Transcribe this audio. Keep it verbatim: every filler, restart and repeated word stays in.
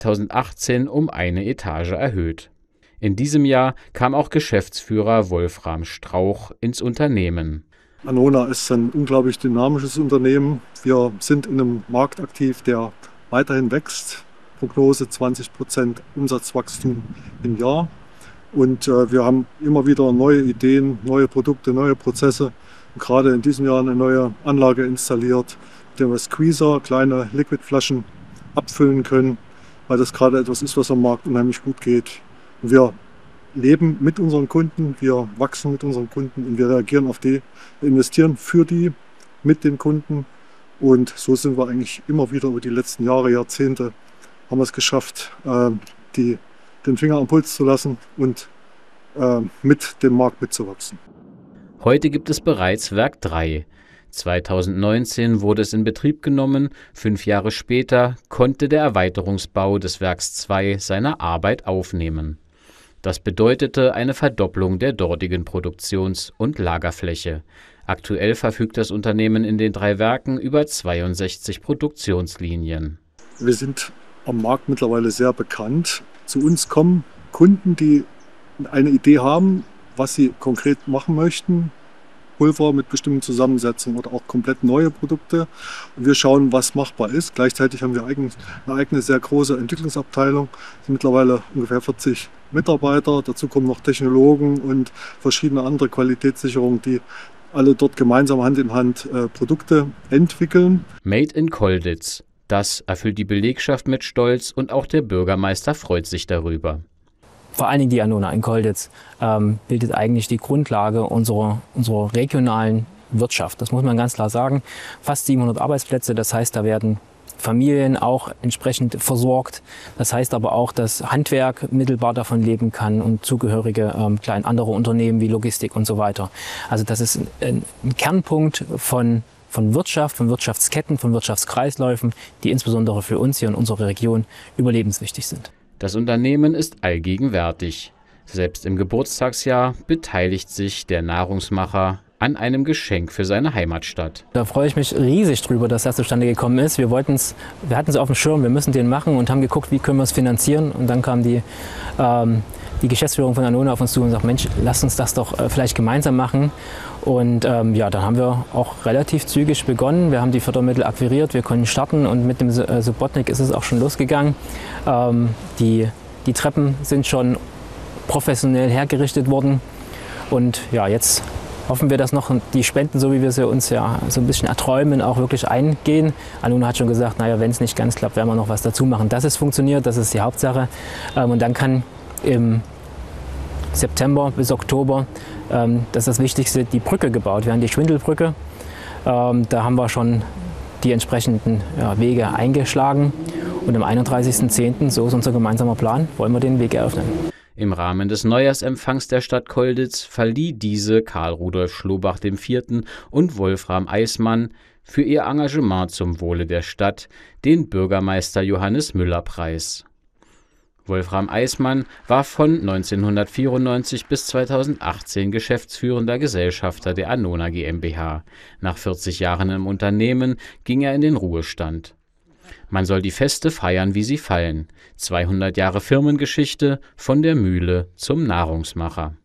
zweitausendachtzehn um eine Etage erhöht. In diesem Jahr kam auch Geschäftsführer Wolfram Strauch ins Unternehmen. Annona ist ein unglaublich dynamisches Unternehmen. Wir sind in einem Markt aktiv, der weiterhin wächst. Prognose zwanzig Prozent Umsatzwachstum im Jahr. Und äh, wir haben immer wieder neue Ideen, neue Produkte, neue Prozesse. Und gerade in diesem Jahr eine neue Anlage installiert, mit der wir Squeezer, kleine Liquidflaschen abfüllen können, weil das gerade etwas ist, was am Markt unheimlich gut geht. Und wir leben mit unseren Kunden, wir wachsen mit unseren Kunden und wir reagieren auf die, investieren für die, mit den Kunden. Und so sind wir eigentlich immer wieder über die letzten Jahre, Jahrzehnte, haben wir es geschafft, äh, die, den Finger am Puls zu lassen und äh, mit dem Markt mitzuwachsen. Heute gibt es bereits Werk drei. zweitausendneunzehn wurde es in Betrieb genommen, fünf Jahre später konnte der Erweiterungsbau des Werks zwei seine Arbeit aufnehmen. Das bedeutete eine Verdopplung der dortigen Produktions- und Lagerfläche. Aktuell verfügt das Unternehmen in den drei Werken über zweiundsechzig Produktionslinien. Wir sind am Markt mittlerweile sehr bekannt. Zu uns kommen Kunden, die eine Idee haben, was sie konkret machen möchten. Pulver mit bestimmten Zusammensetzungen oder auch komplett neue Produkte. Und wir schauen, was machbar ist. Gleichzeitig haben wir eine eigene sehr große Entwicklungsabteilung. Es sind mittlerweile ungefähr vierzig Mitarbeiter. Dazu kommen noch Technologen und verschiedene andere Qualitätssicherungen, die alle dort gemeinsam Hand in Hand äh, Produkte entwickeln. Made in Colditz. Das erfüllt die Belegschaft mit Stolz und auch der Bürgermeister freut sich darüber. Vor allen Dingen die Annona in Colditz ähm, bildet eigentlich die Grundlage unserer, unserer regionalen Wirtschaft. Das muss man ganz klar sagen. Fast siebenhundert Arbeitsplätze, das heißt, da werden Familien auch entsprechend versorgt. Das heißt aber auch, dass Handwerk mittelbar davon leben kann und zugehörige ähm, kleine andere Unternehmen wie Logistik und so weiter. Also das ist ein, ein Kernpunkt von, von Wirtschaft, von Wirtschaftsketten, von Wirtschaftskreisläufen, die insbesondere für uns hier in unserer Region überlebenswichtig sind. Das Unternehmen ist allgegenwärtig. Selbst im Geburtstagsjahr beteiligt sich der Nahrungsmacher an einem Geschenk für seine Heimatstadt. Da freue ich mich riesig drüber, dass das zustande gekommen ist. Wir wollten's, wir hatten es auf dem Schirm, wir müssen den machen und haben geguckt, wie können wir es finanzieren. Und dann kam die, ähm, die Geschäftsführung von Annona auf uns zu und sagt, Mensch, lass uns das doch äh, vielleicht gemeinsam machen. Und ähm, ja, dann haben wir auch relativ zügig begonnen. Wir haben die Fördermittel akquiriert, wir konnten starten und mit dem äh, Subotnik ist es auch schon losgegangen. Ähm, die, die Treppen sind schon professionell hergerichtet worden. Und ja, jetzt hoffen wir, dass noch die Spenden, so wie wir sie uns ja so ein bisschen erträumen, auch wirklich eingehen. Annona hat schon gesagt, naja, wenn es nicht ganz klappt, werden wir noch was dazu machen. Dass es funktioniert, das ist die Hauptsache. Ähm, und dann kann im September bis Oktober, ähm, das ist das Wichtigste, die Brücke gebaut werden, die Schwindelbrücke. Ähm, da haben wir schon die entsprechenden ja, Wege eingeschlagen. Und am einunddreißigsten zehnten, so ist unser gemeinsamer Plan, wollen wir den Weg eröffnen. Im Rahmen des Neujahrsempfangs der Stadt Colditz verlieh diese Karl Rudolf Schlobach der Vierte und Wolfram Eismann für ihr Engagement zum Wohle der Stadt den Bürgermeister Johannes Müller Preis. Wolfram Eismann war von neunzehnhundertvierundneunzig bis zweitausendachtzehn geschäftsführender Gesellschafter der Annona GmbH. Nach vierzig Jahren im Unternehmen ging er in den Ruhestand. Man soll die Feste feiern, wie sie fallen. zweihundert Jahre Firmengeschichte von der Mühle zum Nahrungsmacher.